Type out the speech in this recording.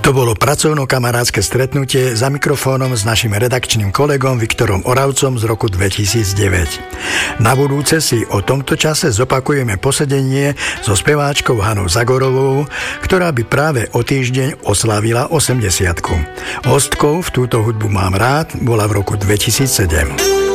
To bolo pracovno-kamarádske stretnutie za mikrofónom s našim redakčným kolegom Viktorom Oravcom z roku 2009. Na budúce si o tomto čase zopakujeme posedenie so speváčkou Hanou Zagorovou, ktorá by práve o týždeň oslávila 80-ku. Hostkou v túto hudbu mám rád bola v roku 2007.